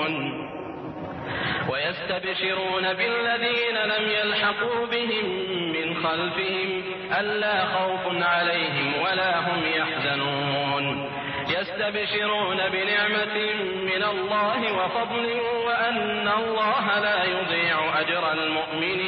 ويستبشرون بالذين لم يلحقوا بهم من خلفهم ألا خوف عليهم ولا هم يحزنون يستبشرون بنعمة من الله وفضل وأن الله لا يضيع أجر المؤمنين